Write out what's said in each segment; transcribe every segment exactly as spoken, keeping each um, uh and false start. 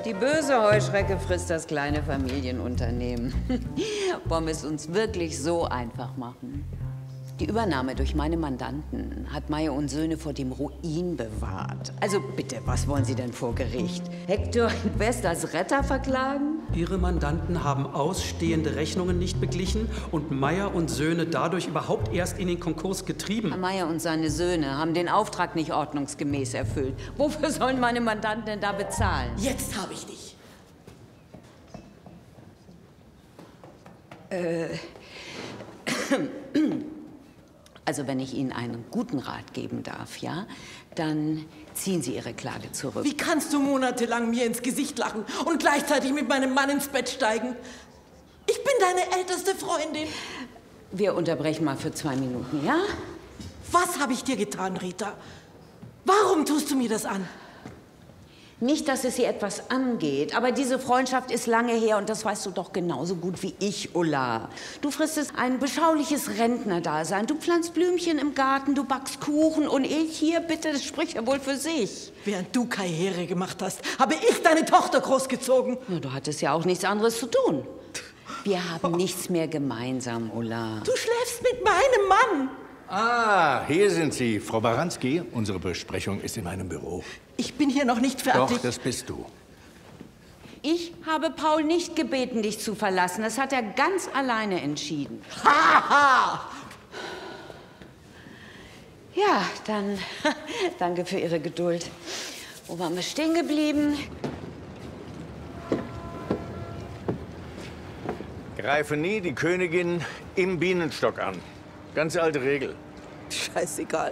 Die böse Heuschrecke frisst das kleine Familienunternehmen. Wollen wir es uns wirklich so einfach machen? Die Übernahme durch meine Mandanten hat Meyer und Söhne vor dem Ruin bewahrt. Also bitte, was wollen Sie denn vor Gericht? Hector Invest als Retter verklagen? Ihre Mandanten haben ausstehende Rechnungen nicht beglichen und Meyer und Söhne dadurch überhaupt erst in den Konkurs getrieben. Meyer und seine Söhne haben den Auftrag nicht ordnungsgemäß erfüllt. Wofür sollen meine Mandanten denn da bezahlen? Jetzt habe ich dich. Äh... Also wenn ich Ihnen einen guten Rat geben darf, ja, dann ziehen Sie Ihre Klage zurück. Wie kannst du monatelang mir ins Gesicht lachen und gleichzeitig mit meinem Mann ins Bett steigen? Ich bin deine älteste Freundin. Wir unterbrechen mal für zwei Minuten, ja? Was habe ich dir getan, Rita? Warum tust du mir das an? Nicht, dass es Sie etwas angeht, aber diese Freundschaft ist lange her und das weißt du doch genauso gut wie ich, Ulla. Du fristest ein beschauliches Rentnerdasein. Du pflanzt Blümchen im Garten, du backst Kuchen und ich hier, bitte, das spricht ja wohl für sich. Während du Karriere gemacht hast, habe ich deine Tochter großgezogen. Ja, du hattest ja auch nichts anderes zu tun. Wir haben oh. nichts mehr gemeinsam, Ulla. Du schläfst mit meinem Mann. Ah, hier sind Sie, Frau Baranski. Unsere Besprechung ist in meinem Büro. Ich bin hier noch nicht fertig. Doch, das bist du. Ich habe Paul nicht gebeten, dich zu verlassen. Das hat er ganz alleine entschieden. Haha! Ja, dann danke für Ihre Geduld. Wo waren wir stehen geblieben? Greife nie die Königin im Bienenstock an. Ganz alte Regel. Scheißegal.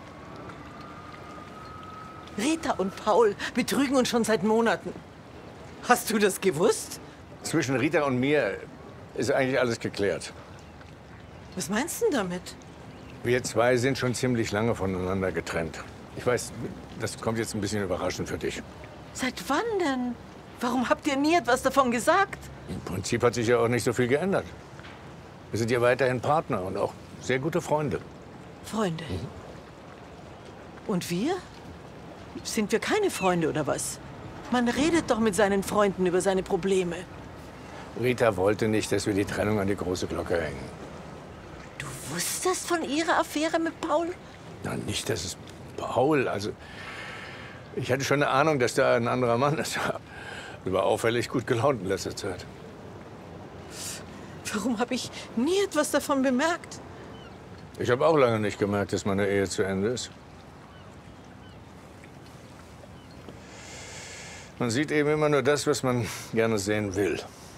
Rita und Paul betrügen uns schon seit Monaten. Hast du das gewusst? Zwischen Rita und mir ist eigentlich alles geklärt. Was meinst du denn damit? Wir zwei sind schon ziemlich lange voneinander getrennt. Ich weiß, das kommt jetzt ein bisschen überraschend für dich. Seit wann denn? Warum habt ihr nie etwas davon gesagt? Im Prinzip hat sich ja auch nicht so viel geändert. Wir sind ja weiterhin Partner und auch sehr gute Freunde. Freunde? Mhm. Und wir? Sind wir keine Freunde oder was? Man redet doch mit seinen Freunden über seine Probleme. Rita wollte nicht, dass wir die Trennung an die große Glocke hängen. Du wusstest von ihrer Affäre mit Paul? Na, nicht, dass es Paul, also... Ich hatte schon eine Ahnung, dass da ein anderer Mann ist. Du war auffällig gut gelaunt in letzter Zeit. Warum habe ich nie etwas davon bemerkt? Ich habe auch lange nicht gemerkt, dass meine Ehe zu Ende ist. Man sieht eben immer nur das, was man gerne sehen will.